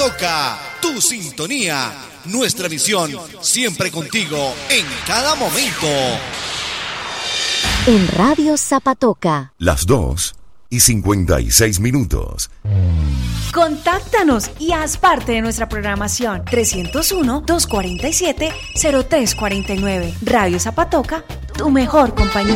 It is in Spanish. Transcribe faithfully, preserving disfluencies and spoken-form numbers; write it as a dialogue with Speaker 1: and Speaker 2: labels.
Speaker 1: Zapatoca, tu sintonía, nuestra visión, siempre contigo en cada momento.
Speaker 2: En Radio Zapatoca.
Speaker 3: Las dos y cincuenta y seis minutos.
Speaker 4: Contáctanos y haz parte de nuestra programación. trescientos uno, doscientos cuarenta y siete, cero tres cuarenta y nueve. Radio Zapatoca, tu mejor compañía.